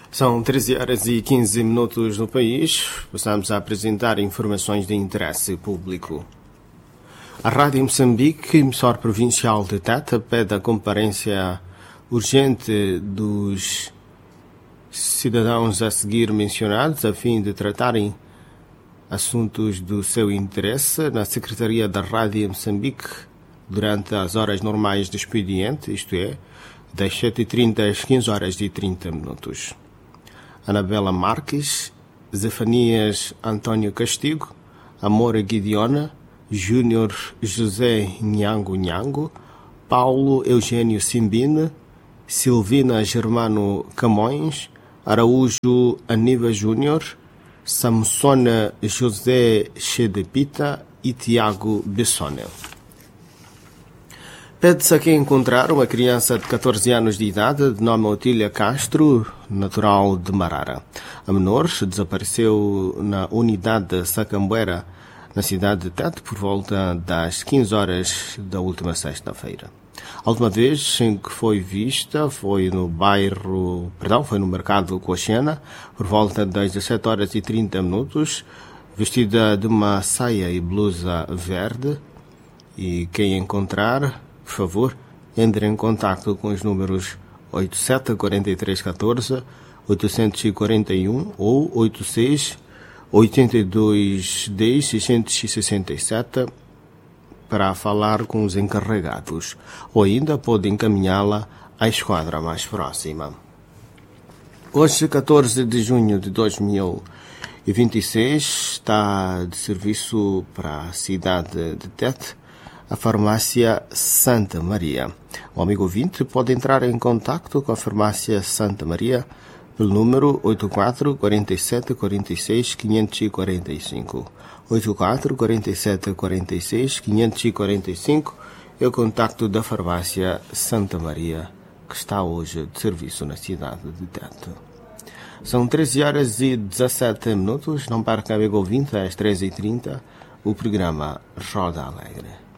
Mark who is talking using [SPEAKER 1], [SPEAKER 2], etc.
[SPEAKER 1] São 13 horas e 15 minutos no país. Passamos a apresentar informações de interesse público. A Rádio Moçambique, emissora provincial de Tete, pede a comparência urgente dos cidadãos a seguir mencionados a fim de tratarem assuntos do seu interesse na Secretaria da Rádio Moçambique durante as horas normais de expediente, isto é, das 7h30 às 15 horas e 30 minutos. Anabela Marques, Zefanias António Castigo, Amora Guidiona, Júnior José Nhango, Paulo Eugênio Simbine, Silvina Germano Camões, Araújo Aníbal Júnior, Samsona José Chedepita e Tiago Bessone. Pede-se a quem encontrar uma criança de 14 anos de idade, de nome Otília Castro, natural de Marara. A menor desapareceu na unidade de Sacambuera, na cidade de Tete, por volta das 15 horas da última sexta-feira. A última vez em que foi vista foi no mercado Coxena, por volta das 17 horas e 30 minutos, vestida de uma saia e blusa verde. E quem encontrar, por favor, entre em contato com os números 874314, 841 ou 86 82 10 667 para falar com os encarregados, ou ainda pode encaminhá-la à esquadra mais próxima. Hoje, 14 de junho de 2026, está de serviço para a cidade de Tete a farmácia Santa Maria. O amigo ouvinte pode entrar em contato com a farmácia Santa Maria pelo número 84 47 46 545. 84 47 46 545 é o contacto da farmácia Santa Maria, que está hoje de serviço na cidade de Tete. São 13 horas e 17 minutos. Não perca, amigo ouvinte, às 13h30, o programa Roda Alegre.